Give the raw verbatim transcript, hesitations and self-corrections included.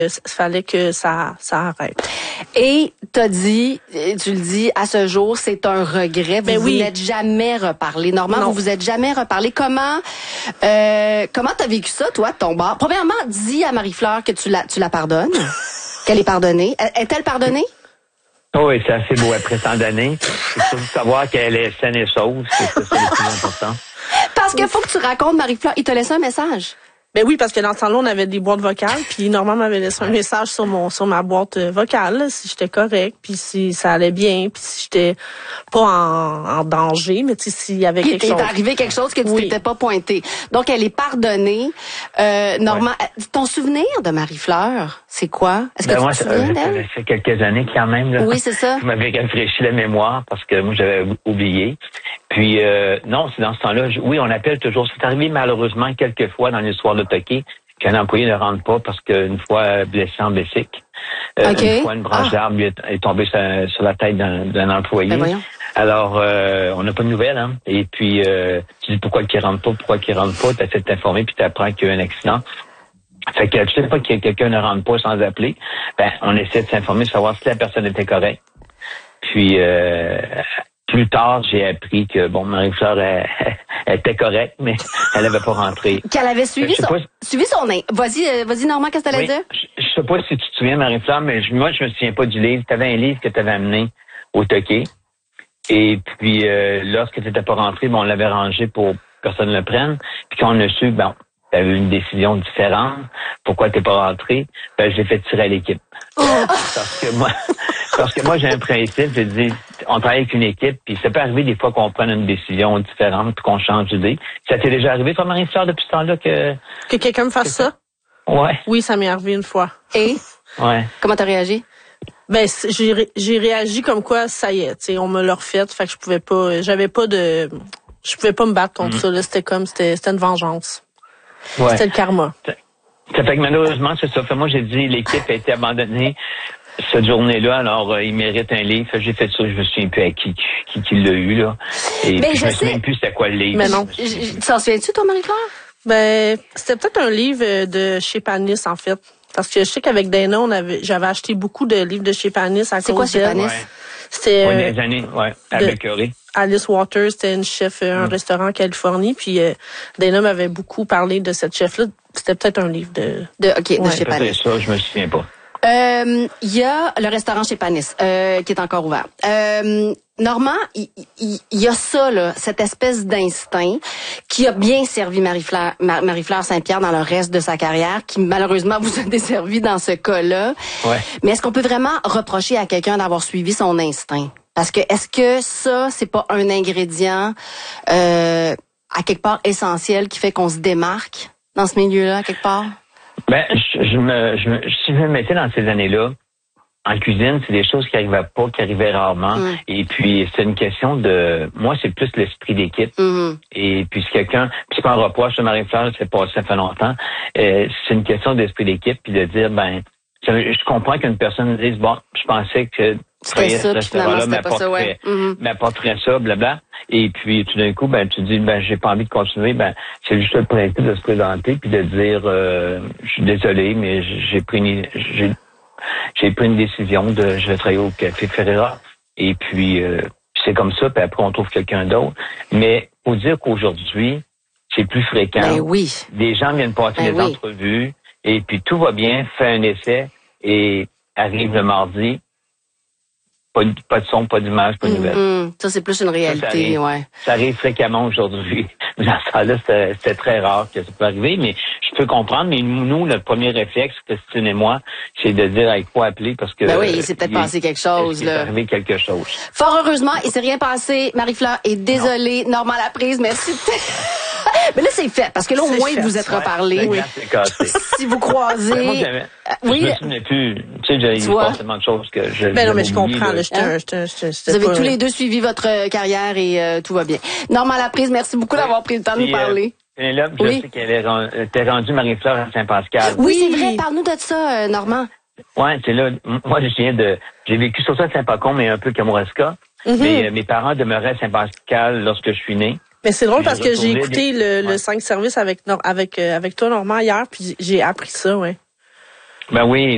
Il fallait que ça, ça arrête. Et t'as dit, tu le dis, à ce jour, c'est un regret. Vous Ben vous oui. n'êtes jamais reparlé. Normand, Non. vous vous êtes jamais reparlé. Comment, euh, comment t'as vécu ça, toi, de ton bord? Premièrement, dis à Marie-Fleur que tu la, tu la pardonnes, qu'elle est pardonnée. Est-elle pardonnée? Oh oui, c'est assez beau après tant d'années. Il faut savoir qu'elle est saine et sauve, c'est ça, c'est le plus important. Parce qu'il faut que tu racontes, Marie-Fleur, il t'a laissé un message. Ben oui, parce que dans ce temps-là, on avait des boîtes vocales, puis Normand m'avait laissé un message sur mon sur ma boîte vocale, là, si j'étais correct, puis si ça allait bien, puis si j'étais pas en, en danger, mais tu sais, s'il y avait quelque Il chose. t'est arrivé quelque chose que tu Oui. t'étais pas pointé. Donc, elle est pardonnée. Euh, Normand, ouais. Ton souvenir de Marie-Fleur, c'est quoi? Est-ce que Ben tu moi, te ça, souviens ça d'elle? fait quelques années quand même. Là. Oui, c'est ça. Vous m'avez rafraîchi la mémoire parce que moi, j'avais oublié. Puis, euh, non, c'est dans ce temps-là. Je, oui, on appelle toujours. C'est arrivé malheureusement quelques fois dans l'histoire de Toqué qu'un employé ne rentre pas parce qu'une fois blessé en bicycle, euh, Okay. une fois une branche Ah. d'arbre lui est, est tombée sur, sur la tête d'un, d'un employé. Ben voyons. Alors, euh, on n'a pas de nouvelles, hein. Et puis, euh, tu dis pourquoi qu'il rentre pas, pourquoi qu'il rentre pas, tu essaies de t'informer puis tu apprends qu'il y a eu un accident. Fait que tu sais pas que quelqu'un ne rentre pas sans appeler. Ben, on essaie de s'informer, de savoir si la personne était correcte. Puis, euh, plus tard, j'ai appris que, bon, Marie-Fleur, elle, elle était correcte, mais elle avait pas rentré. Qu'elle avait suivi Je sais son, pas- suivi son nez. Vas-y, euh, vas-y, Normand, qu'est-ce que t'allais Oui, dire? je, je sais pas si tu te souviens, Marie-Fleur, mais je- moi, je me souviens pas du livre. Tu avais un livre que tu avais amené au Toqué. Et puis, euh, lorsque tu n'étais pas rentré, bon, on l'avait rangé pour que personne ne le prenne. Puis quand on a su, bon, tu avais eu une décision différente. Pourquoi tu n'es pas rentré? Ben, je l'ai fait tirer à l'équipe. Parce que moi, parce que moi, j'ai un principe, je dis, on travaille avec une équipe, puis ça peut arriver des fois qu'on prenne une décision différente, puis qu'on change d'idée. Ça t'est déjà arrivé, toi, Marie-Fleur, depuis ce temps-là que... Que quelqu'un me fasse ça? Ouais, Oui, ça m'est arrivé une fois. Et? ouais. Comment t'as réagi? Ben c'est- j'ai ré- j'ai réagi comme quoi ça y est, tu sais, on me l'a refait, fait que je pouvais pas, j'avais pas de, je pouvais pas me battre contre ça. Là, c'était comme, c'était, c'était une vengeance. ouais. C'était le karma. Ça fait que malheureusement, c'est ça. Fait, moi, j'ai dit, l'équipe a été abandonnée cette journée-là, alors euh, il mérite un livre. Fait, j'ai fait ça, je me souviens plus à qui qui, qui l'a eu, là. Et Mais puis, je je me sais- souviens plus c'était quoi le livre. Mais non. J- j- Tu t'en souviens-tu, toi, Marie-Fleur? Ben c'était peut-être un livre euh, de chez Panis en fait, parce que je sais qu'avec Dana, on avait, j'avais acheté beaucoup de livres de chez Panis à C'est cause quoi chez d'elle. Panis? Ouais. C'était Ouais, euh, des années, ouais, à de- Becquerel. Alice Waters, c'était une chef, euh, un restaurant en Californie, puis euh, Dana m'avait beaucoup parlé de cette chef-là. C'était peut-être un livre de... De, OK, de Ouais. chez C'est Panis. ça, je me souviens pas. Euh, il y a le restaurant chez Panis, euh, qui est encore ouvert. Euh, Normand, il il- il y a ça, là, cette espèce d'instinct qui a bien servi Marie-Fleur, Mar- Marie-Fleur Saint-Pierre dans le reste de sa carrière, qui malheureusement vous a desservi dans ce cas-là. Ouais. Mais est-ce qu'on peut vraiment reprocher à quelqu'un d'avoir suivi son instinct? Parce que est-ce que ça, c'est pas un ingrédient euh, à quelque part essentiel qui fait qu'on se démarque dans ce milieu-là, à quelque part? Ben, je, je me, je me, si je me mettais dans ces années-là, en cuisine, c'est des choses qui arrivaient pas, qui arrivaient rarement. Mm. Et puis, c'est une question de, moi, c'est plus l'esprit d'équipe. Mhm. Et puis, si quelqu'un, puis c'est pas un reproche de Marie-Fleur, c'est passé, ça fait longtemps. Euh, c'est une question d'esprit d'équipe, puis de dire, ben, ça- je comprends qu'une personne dise, bon, je pensais que C'était ça, puis finalement, restaurant-là c'était pas ça, ouais. m'apporterait- Mhm. m'apporterait ça, blabla. Et puis, tout d'un coup, ben, tu dis, ben, j'ai pas envie de continuer. Ben, c'est juste le principe de se présenter puis de dire, euh, je suis désolé, mais j'ai pris une, j'ai, j'ai pris une décision de, je vais travailler au Café Ferreira. Et puis, euh, c'est comme ça, puis après, on trouve quelqu'un d'autre. Mais, faut dire qu'aujourd'hui, c'est plus fréquent. Ben oui. Des gens viennent passer Ben des oui. entrevues, et puis tout va bien, fait un essai, et arrive le mardi, pas de, pas de son, pas d'image, pas de nouvelles. Mhm. Ça, c'est plus une Ça, ça réalité, arrive. ouais. Ça arrive fréquemment aujourd'hui. Dans ce temps-là, c'était c'était très rare que ça peut arriver, mais je peux comprendre. Mais nous, notre premier réflexe, Christine et moi, c'est de dire avec quoi appeler parce que... Ben oui, il s'est peut-être il- passé quelque chose, il est là. arrivé quelque chose. Fort heureusement, il s'est rien passé. Marie-Fleur est désolée. Normand Laprise, merci. Mais là, c'est fait, parce que là, au C'est moins, fait. vous êtes Ouais, reparlé. le gland s'est cassé. Si vous croisez... Ben, moi, j'avais- Euh, Je oui, me souvenais plus. Tu sais, j'ai Tu eu vois? forcément de choses que je... Ben non, mais je j'avais oublié, comprends, là. là, j'étais Hein? un- j'étais- j'étais- vous j'étais avez pas- tous les deux suivi votre euh, carrière et euh, tout va bien. Normand Laprise, merci beaucoup d'avoir pris le temps de nous Puis, euh, parler. Pénélope, je Oui. sais qu'elle est ren- était rendue Marie-Fleur à Saint-Pascal. Oui, Oui. c'est vrai. Parle-nous de ça, euh, Normand. Ouais, c'est là. m- Moi, je viens de. J'ai vécu surtout à Saint-Pacon, mais un peu Kamouraska. Mhm. Mais euh, mes parents demeuraient à Saint-Pascal lorsque je suis né. Mais c'est drôle Puis parce je que j'ai retournais écouté des- le, Ouais. le cinq services avec Nor- avec euh, avec toi Normand hier, puis j'ai appris ça, ouais. Ben oui,